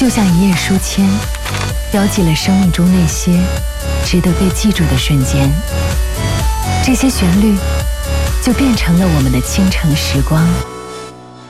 就像一页书签，标记了生命中那些值得被记住的瞬间。这些旋律就变成了我们的倾城时光。